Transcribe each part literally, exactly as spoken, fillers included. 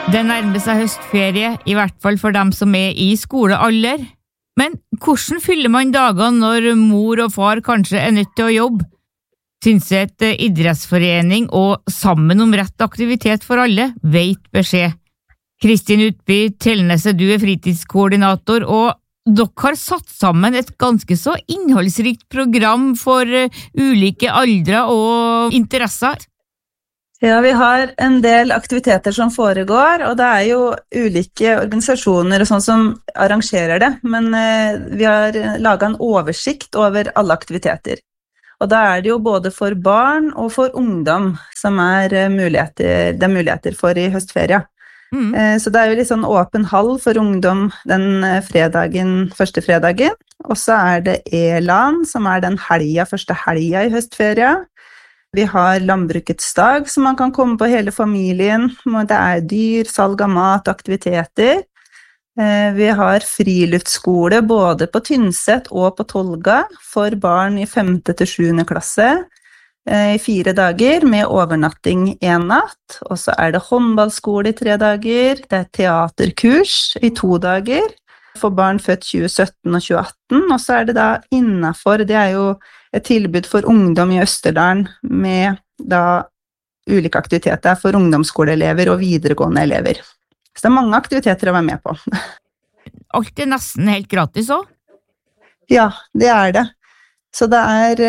Det nærmer seg høstferie, i hvert fall for dem som er i skolealder. Men hvordan fyller man dagene når mor og far kanskje er nødt til å jobbe? Tynset idrettsforening og Sammen om rett aktivitet for alle vet beskjed. Kristin Utby Tellnese, du er fritidskoordinator, og dere har satt sammen et ganske så innholdsrikt program for ulike aldre og interesser. Ja, vi har en del aktiviteter som foregår, og det er jo ulike organisasjoner og sånn som arrangerer det, men eh, vi har laget en oversikt over alle aktiviteter. Og da er det jo både for barn og for ungdom som er muligheter, det er muligheter for i høstferie. Mm. Eh, så det er jo litt sånn åpen hall for ungdom den fredagen, første fredagen, og så er det E-LAN, som er den helga, første helga i høstferie. Vi har landbrukets dag, som man kan komme på hele familien. Det er dyr, salg av mat, aktiviteter. Vi har friluftsskole både på Tynset og på Tolga for barn i femte til sjuende klasse i fire dager med overnatting en natt. Og så er det håndballskole i tre dager. Det er teaterkurs i to dager for barn født tjue sytten og tjue atten. Og så er det da innenfor, det er jo et tilbud for ungdom i Østerdalen med da ulike aktiviteter for ungdomsskoleelever og videregående elever. Så det er mange aktiviteter å være med på. Alt er nesten helt gratis også? Ja, det er det. Så det er,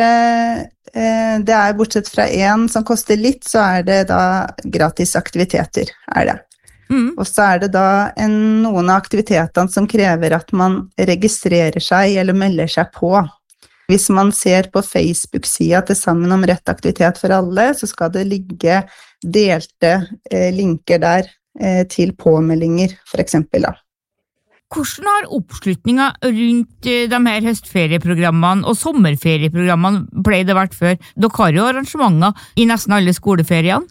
det er bortsett fra en som koster litt, så er det da gratis aktiviteter, er det. Mm. Og så er det da en, noen av aktivitetene som krever at man registrerer seg eller melder seg på. Hvis man ser på Facebook-sida til Sammen om rett aktivitet for alle, så skal det ligge delte eh, linker der eh, til påmeldinger, for eksempel da. Hvordan har oppslutninga rundt de her høstferieprogrammene og sommerferieprogrammene pleid det vært før? Dere har jo arrangementer i nesten alle skoleferiene.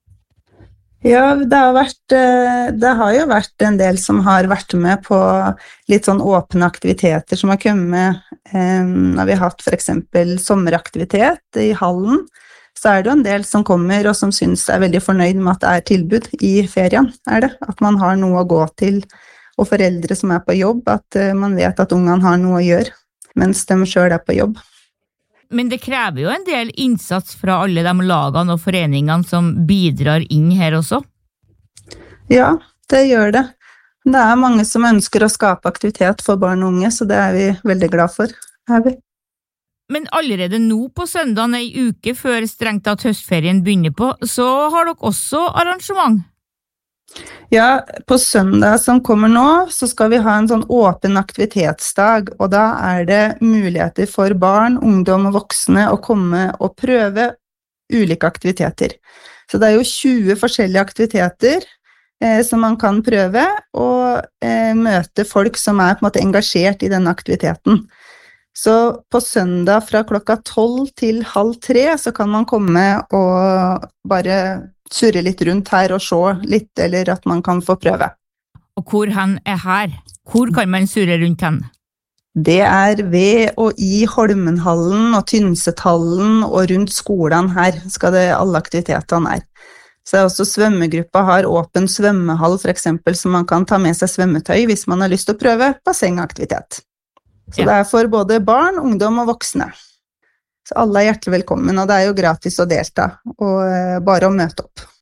Ja, det har, vært, det har jo vært en del som har vært med på litt sånn åpne aktiviteter som har kommet. Når vi har hatt for eksempel sommeraktivitet i hallen, så er det jo en del som kommer og som synes er veldig fornøyd med at det er tilbud i ferien, er det. At man har noe å gå til, og foreldre som er på jobb, at man vet at ungene har noe å gjøre, mens de selv er på jobb. Men det krever jo en del innsats fra alle de lagene og foreningene som bidrar inn her også? Ja, det gjør det. Det er mange som ønsker å skape aktivitet for barn og unge, så det er vi veldig glad for, er vi. Men allerede nå på søndagen, ei uke før strengt tatt høstferien begynner på, så har dere også arrangement? Ja, på søndag som kommer nå, så skal vi ha en sånn åpen aktivitetsdag, og da er det muligheter for barn, ungdom og voksne å komme og prøve ulike aktiviteter. Så det er jo tjue forskjellige aktiviteter eh, som man kan prøve, og eh, møte folk som er på en måte engasjert i denne aktiviteten. Så på søndag fra klokka tolv til halv tre så kan man komme og bare surre litt rundt her og se litt, eller at man kan få prøve. Og hvor hen er her? Hvor kan man surre rundt hen? Det er ved og i Holmenhallen og Tynsethallen og rundt skolen her skal det alle aktivitetene her. Så er også svømmegruppa har åpen svømmehall for eksempel, så man kan ta med seg svømmetøy hvis man har lyst til å prøve bassengaktivitet. Så ja. Det er for både barn, ungdom og voksne. Så alle er hjertelig velkommen, og det er jo gratis å delta, og bare å møte opp.